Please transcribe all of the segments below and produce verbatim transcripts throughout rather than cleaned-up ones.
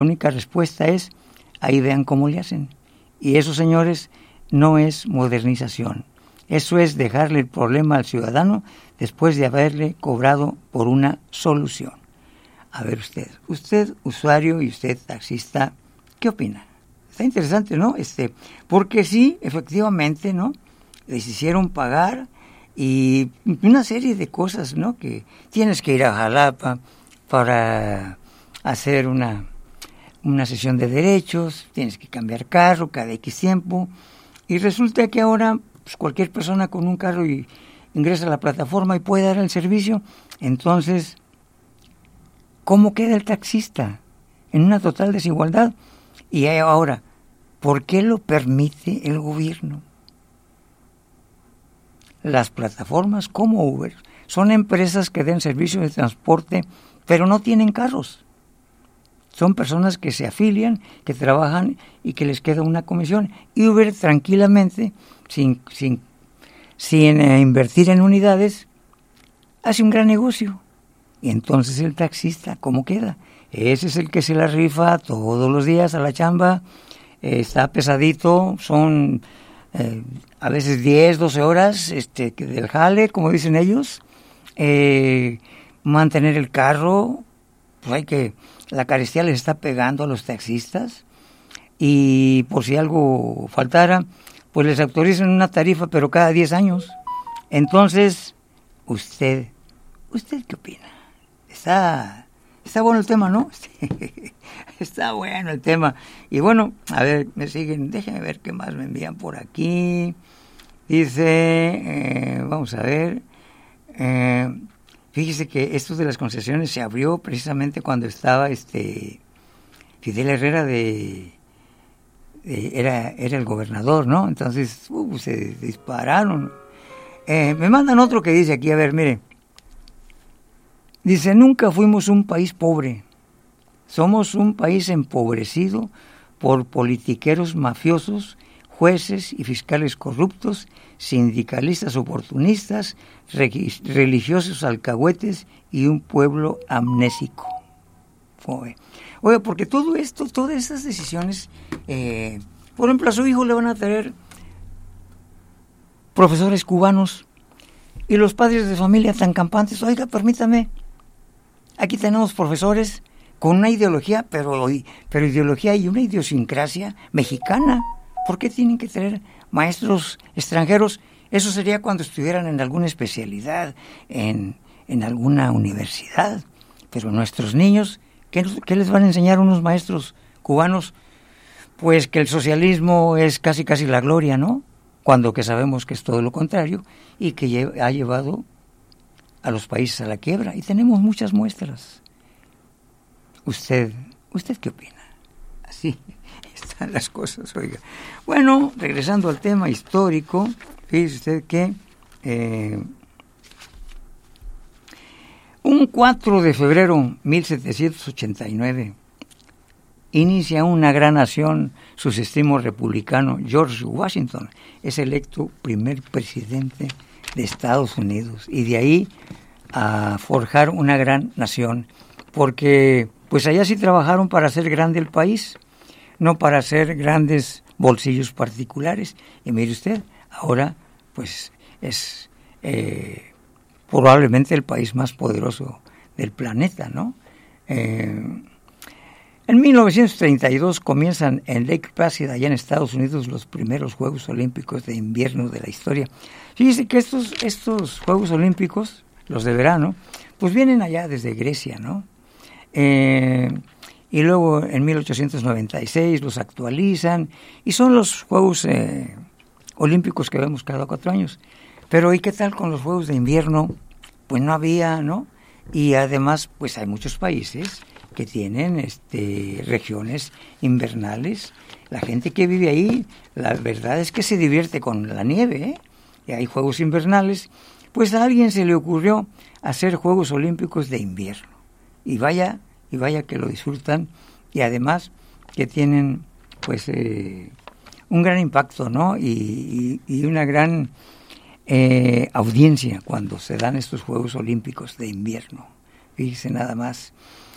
única respuesta es, ahí vean cómo le hacen. Y eso, señores, no es modernización. Eso es dejarle el problema al ciudadano después de haberle cobrado por una solución. A ver usted, usted usuario y usted taxista, ¿qué opina? Está interesante, ¿no? Este, porque sí, efectivamente, ¿no? Les hicieron pagar y una serie de cosas, ¿no? Que tienes que ir a Jalapa para hacer una, una sesión de derechos, tienes que cambiar carro cada X tiempo, y resulta que ahora pues, cualquier persona con un carro y ingresa a la plataforma y puede dar el servicio. Entonces, ¿cómo queda el taxista? En una total desigualdad. Y ahora, ¿por qué lo permite el gobierno? Las plataformas como Uber son empresas que den servicios de transporte, pero no tienen carros. Son personas que se afilian, que trabajan y que les queda una comisión. Y Uber tranquilamente, sin, sin, sin eh, invertir en unidades, hace un gran negocio. Y entonces el taxista, ¿cómo queda? Ese es el que se la rifa todos los días a la chamba, eh, está pesadito, son eh, a veces diez, doce horas este, del jale, como dicen ellos, eh, mantener el carro, pues hay que, la carestía les está pegando a los taxistas, y por si algo faltara, pues les autorizan una tarifa, pero cada diez años. Entonces, usted, ¿usted qué opina? Está, está bueno el tema, ¿no? Está bueno el tema. Y bueno, a ver, me siguen, déjenme ver qué más me envían por aquí. Dice, eh, vamos a ver, eh, fíjese que esto de las concesiones se abrió precisamente cuando estaba este Fidel Herrera de, de era, era el gobernador, ¿no? Entonces, uh, se dispararon. Eh, me mandan otro que dice aquí, a ver, mire. Dice, nunca fuimos un país pobre, somos un país empobrecido por politiqueros mafiosos, jueces y fiscales corruptos, sindicalistas oportunistas, religiosos alcahuetes y un pueblo amnésico. Oiga, porque todo esto, todas estas decisiones, eh, por ejemplo, a su hijo le van a traer profesores cubanos y los padres de familia tan campantes, oiga, permítame, aquí tenemos profesores con una ideología, pero, pero ideología y una idiosincrasia mexicana. ¿Por qué tienen que tener maestros extranjeros? Eso sería cuando estuvieran en alguna especialidad, en, en alguna universidad. Pero nuestros niños, ¿qué, ¿qué les van a enseñar unos maestros cubanos? Pues que el socialismo es casi casi la gloria, ¿no? Cuando que sabemos que es todo lo contrario y que lle- ha llevado a los países a la quiebra, y tenemos muchas muestras. ¿Usted, usted qué opina? Así están las cosas, oiga. Bueno, regresando al tema histórico, fíjese usted que eh, un cuatro de febrero de mil setecientos ochenta y nueve inicia una gran nación, su sistema republicano, George Washington, es electo primer presidente de Estados Unidos, y de ahí a forjar una gran nación, porque pues allá sí trabajaron para hacer grande el país, no para hacer grandes bolsillos particulares. Y mire usted, ahora pues es eh, probablemente el país más poderoso del planeta, ¿no? Eh, en mil novecientos treinta y dos comienzan en Lake Placid, allá en Estados Unidos, los primeros Juegos Olímpicos de invierno de la historia. Fíjese que estos, estos Juegos Olímpicos, los de verano, pues vienen allá desde Grecia, ¿no? Eh, y luego en mil ochocientos noventa y seis los actualizan, y son los Juegos eh, Olímpicos que vemos cada cuatro años. Pero ¿y qué tal con los Juegos de invierno? Pues no había, ¿no? Y además, pues hay muchos países que tienen este, regiones invernales. La gente que vive ahí, la verdad es que se divierte con la nieve, ¿eh? Y hay Juegos invernales. Pues a alguien se le ocurrió hacer Juegos Olímpicos de invierno. Y vaya, y vaya que lo disfrutan, y además que tienen pues eh, un gran impacto, ¿no? Y, y, y una gran eh, audiencia cuando se dan estos Juegos Olímpicos de invierno. Fíjense nada más.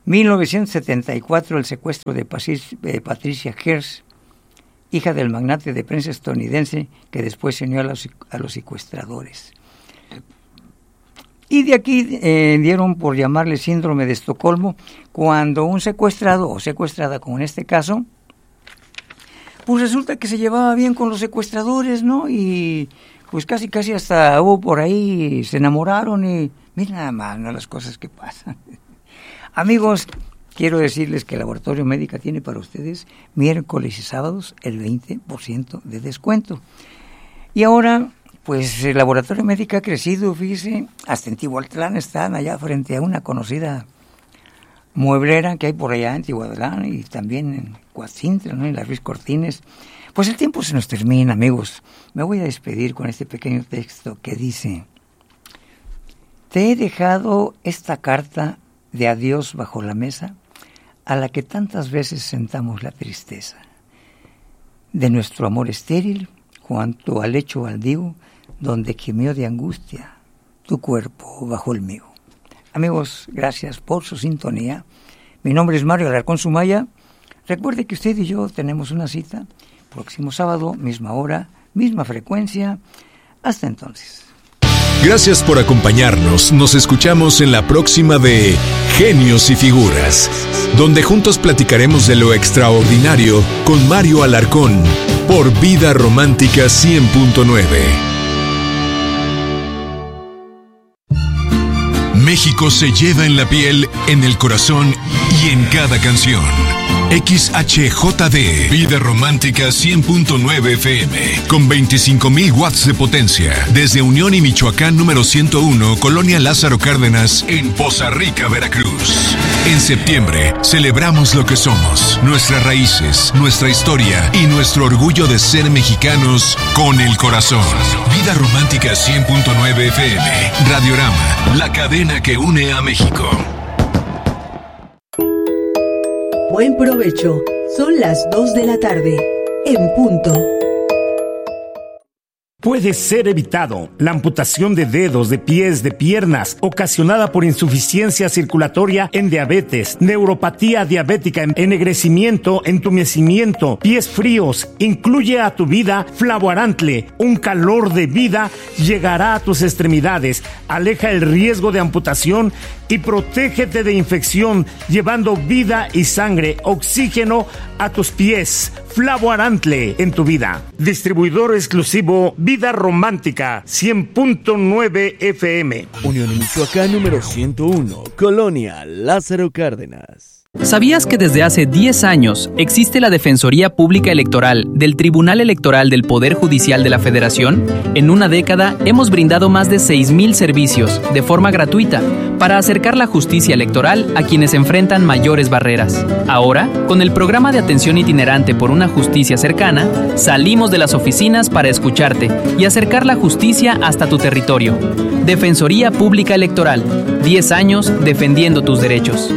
mil novecientos setenta y cuatro, el secuestro de Patricia Hearst, hija del magnate de prensa estadounidense que después se unió a los, a los secuestradores. Y de aquí eh, dieron por llamarle síndrome de Estocolmo, cuando un secuestrado o secuestrada, como en este caso, pues resulta que se llevaba bien con los secuestradores, ¿no? Y pues casi casi hasta hubo por ahí, se enamoraron y mira nada más, ¿no? Las cosas que pasan. Amigos, quiero decirles que el Laboratorio Médica tiene para ustedes miércoles y sábados el veinte por ciento de descuento. Y ahora, pues el Laboratorio Médica ha crecido, fíjese, hasta en Tihuatlán están allá frente a una conocida mueblera que hay por allá en Tihuatlán y también en Coatzintra, ¿no? En la Ruiz Cortines. Pues el tiempo se nos termina, amigos. Me voy a despedir con este pequeño texto que dice: te he dejado esta carta de adiós bajo la mesa, a la que tantas veces sentamos la tristeza de nuestro amor estéril, junto al lecho baldío, donde gimió de angustia tu cuerpo bajo el mío. Amigos, gracias por su sintonía. Mi nombre es Mario Alarcón Sumaya. Recuerde que usted y yo tenemos una cita próximo sábado, misma hora, misma frecuencia. Hasta entonces. Gracias por acompañarnos. Nos escuchamos en la próxima de Genios y Figuras, donde juntos platicaremos de lo extraordinario con Mario Alarcón por Vida Romántica cien punto nueve. México se lleva en la piel, en el corazón y en cada canción. X H J D, Vida Romántica cien punto nueve F M, con veinticinco mil watts de potencia, desde Unión y Michoacán número ciento uno, Colonia Lázaro Cárdenas, en Poza Rica, Veracruz. En septiembre, celebramos lo que somos, nuestras raíces, nuestra historia y nuestro orgullo de ser mexicanos con el corazón. Vida Romántica cien punto nueve F M, Radiorama, la cadena que une a México. Buen provecho. Son las dos de la tarde, en punto. Puede ser evitado la amputación de dedos, de pies, de piernas, ocasionada por insuficiencia circulatoria en diabetes, neuropatía diabética, ennegrecimiento, entumecimiento, pies fríos. Incluye a tu vida Flavoarantle. Un calor de vida llegará a tus extremidades. Aleja el riesgo de amputación y protégete de infección, llevando vida y sangre, oxígeno a tus pies. Flavoarantle en tu vida. Distribuidor exclusivo Vida Romántica cien punto nueve F M. Unión y Michoacán número ciento uno, Colonia Lázaro Cárdenas. ¿Sabías que desde hace diez años existe la Defensoría Pública Electoral del Tribunal Electoral del Poder Judicial de la Federación? En una década hemos brindado más de seis mil servicios de forma gratuita para acercar la justicia electoral a quienes enfrentan mayores barreras. Ahora, con el programa de atención itinerante por una justicia cercana, salimos de las oficinas para escucharte y acercar la justicia hasta tu territorio. Defensoría Pública Electoral, diez años defendiendo tus derechos.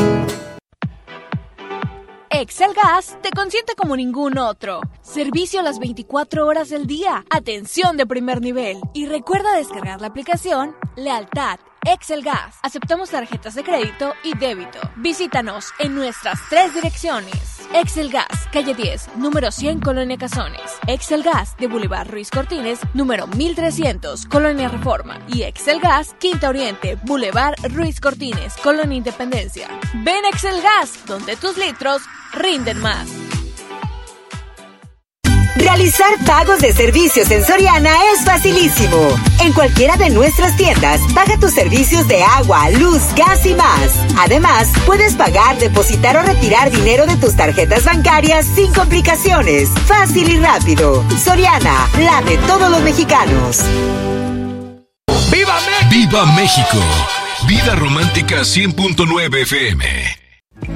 Excel Gas te consiente como ningún otro. Servicio a las veinticuatro horas del día. Atención de primer nivel. Y recuerda descargar la aplicación Lealtad Excel Gas. Aceptamos tarjetas de crédito y débito. Visítanos en nuestras tres direcciones. Excel Gas, calle diez, número cien, Colonia Cazones. Excel Gas de Boulevard Ruiz Cortines, número mil trescientos, Colonia Reforma. Y Excel Gas, Quinta Oriente, Boulevard Ruiz Cortines, Colonia Independencia. Ven Excel Gas, donde tus litros rinden más. Realizar pagos de servicios en Soriana es facilísimo. En cualquiera de nuestras tiendas, paga tus servicios de agua, luz, gas y más. Además, puedes pagar, depositar o retirar dinero de tus tarjetas bancarias sin complicaciones. Fácil y rápido. Soriana, la de todos los mexicanos. ¡Viva México! ¡Viva México! Vida Romántica cien punto nueve F M.